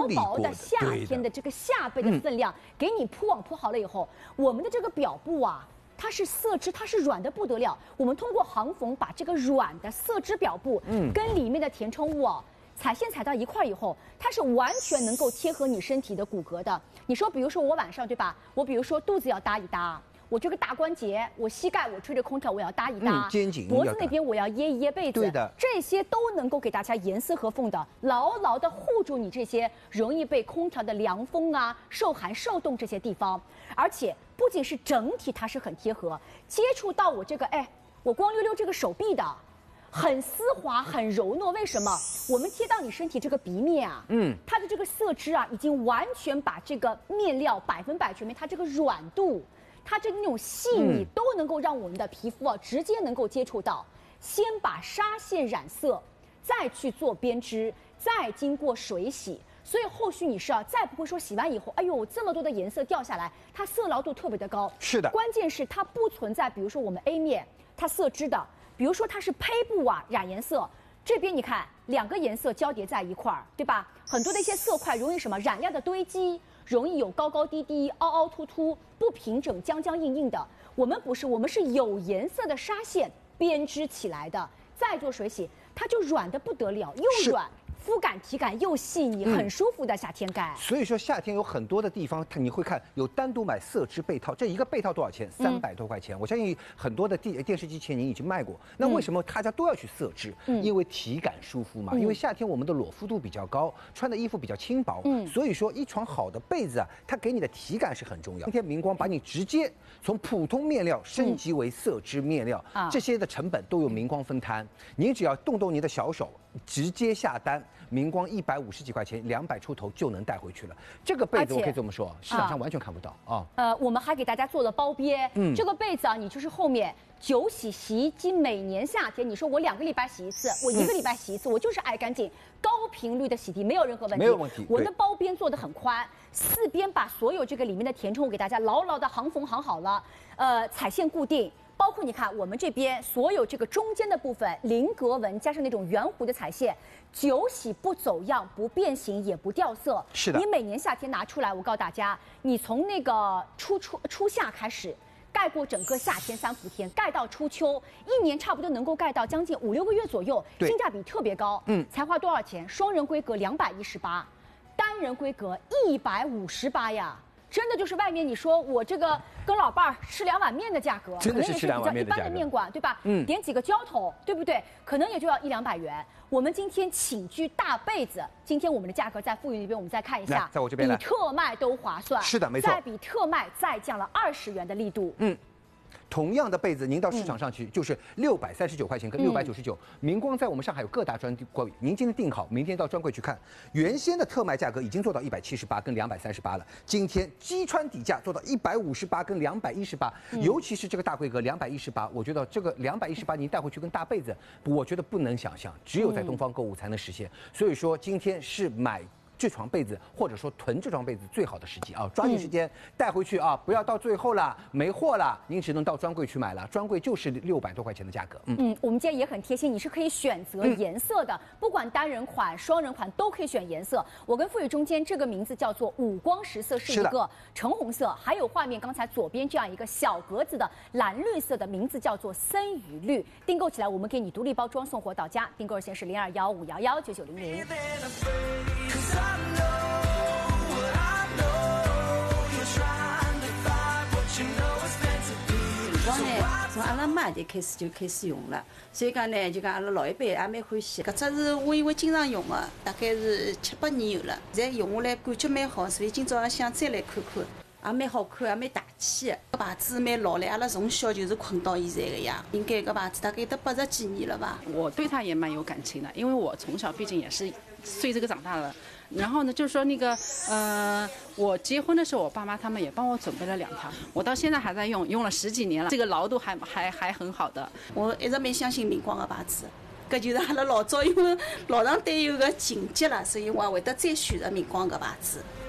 薄薄的夏天的这个夏被的分量，给你铺网铺好了以后，我们的这个表布啊。它是色织，它是软的不得了。我们通过行缝把这个软的色织表布，跟里面的填充物啊，彩线踩到一块以后，它是完全能够贴合你身体的骨骼的。你说，比如说我晚上对吧？我比如说肚子要搭一搭。我这个大关节，我膝盖我吹着空调，我要搭一搭， 肩颈脖子那边我要掖一掖被子， 对的， 这些都能够给大家严丝合缝的，牢牢的护住你这些容易被空调的凉风啊、受寒受冻这些地方，而且不仅是整体它是很贴合，接触到我这个我光溜溜这个手臂的。很丝滑，很柔糯。为什么？我们贴到你身体这个鼻面啊，它的这个色织啊，已经完全把这个面料100%全面，它这个软度。它这那种细腻都能够让我们的皮肤啊直接能够接触到，先把纱线染色，再去做编织，再经过水洗，所以后续你是再不会说洗完以后，哎呦这么多的颜色掉下来，它色牢度特别的高。 是的， 关键是它不存在，比如说我们 A 面它色织的，比如说它是胚布啊染颜色，这边你看2个颜色交叠在一块儿，对吧？很多的一些色块容易什么染料的堆积。容易有高高低低、凹凹凸凸、不平整、僵僵硬硬的。我们不是，我们是有颜色的纱线编织起来的，再做水洗，它就软的不得了，又软。肤感体感又细腻，很舒服的夏天感。 所以说夏天有很多的地方，你会看有单独买色织被套，这一个被套多少钱？300多块钱。我相信很多的电视机前您已经卖过。那为什么大家都要去色织？因为体感舒服嘛。因为夏天我们的裸肤度比较高，穿的衣服比较轻薄，所以说一床好的被子啊，它给你的体感是很重要。今天明光把你直接从普通面料升级为色织面料，这些的成本都由明光分摊。您只要动动你的小手，直接下单。明光150几块钱，200出头就能带回去了。这个被子我可以这么说，市场上完全看不到啊。 我们还给大家做了包边，这个被子啊，你就是后面9洗洗衣机，每年夏天你说我2个礼拜洗一次，我1个礼拜洗一次，我就是爱干净，高频率的洗涤没有任何问题。 没有问题。 我的包边做得很宽，4边把所有这个里面的填充物给大家牢牢的行缝行好了，彩线固定。包括你看，我们这边所有这个中间的部分菱格纹加上那种圆弧的彩线，9洗不走样、不变形也不掉色。 是的， 你每年夏天拿出来，我告诉大家，你从那个初夏开始盖过整个夏天3伏天，盖到初秋，1年差不多能够盖到将近5、6个月左右，性价比特别高。才花多少钱？双人规格218，单人规格158呀。真的就是外面你说我这个跟老伴儿吃2碗面的价格， 真的是吃2碗面的价格， 可能也是比较一般的面馆，对吧？点几个浇头，对不对？可能也就要100-200元。我们今天寝具大被子，今天我们的价格在富裕那边，我们再看一下， 在我这边比特卖都划算。 是的，没错， 再比特卖再降了20元的力度。 同样的被子，您到市场上去就是639块钱跟699。明光在我们上海有各大专柜，您今天订好，明天到专柜去看。原先的特卖价格已经做到178跟238了，今天击穿底价做到158跟218，尤其是这个大规格218，我觉得这个218您带回去跟大被子，我觉得不能想象，只有在东方购物才能实现。所以说今天是买这床被子或者说囤这床被子最好的时机啊，抓紧时间带回去啊，不要到最后了没货了，您只能到专柜去买了，专柜就是600多块钱的价格。 我们今天也很贴心，你是可以选择颜色的，不管单人款、双人款都可以选颜色。我跟富裕中间这个名字叫做五光十色，是一个橙红色，还有画面刚才左边这样一个小格子的蓝绿色的，名字叫做森雨绿。订购起来我们给你独立包装送货到家，订购热线是0215119900。 光呢，从阿拉妈就开始用了，所以讲呢，就讲阿拉老一辈也蛮欢喜。搿只是我因为经常用的，大概是7-8年有了，现在用下来感觉蛮好，所以今朝想再来看看，也蛮好看，也蛮大气的。搿牌子蛮老了，阿拉从小就是困到现在个呀。应该搿牌子大概有得80几年了吧。 我对它也蛮有感情的，因为我从小毕竟也是随这个长大的。然后呢，就是说那个，我结婚的时候，我爸妈他们也帮我准备了2条，我到现在还在用，用了10几年了，这个牢度还很好的。 我一直蛮相信明光的牌子，搿就是阿拉老早因为老上对有个情节了，所以我也会得再选择明光搿牌子。